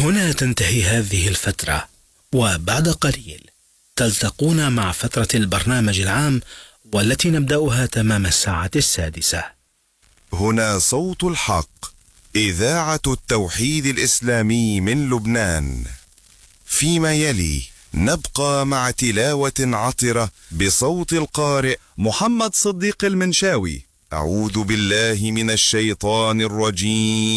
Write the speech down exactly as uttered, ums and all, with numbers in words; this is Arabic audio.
هنا تنتهي هذه الفترة، وبعد قليل تلتقون مع فترة البرنامج العام والتي نبدأها تمام الساعة السادسة. هنا صوت الحق، إذاعة التوحيد الإسلامي من لبنان. فيما يلي نبقى مع تلاوة عطرة بصوت القارئ محمد صديق المنشاوي. أعوذ بالله من الشيطان الرجيم.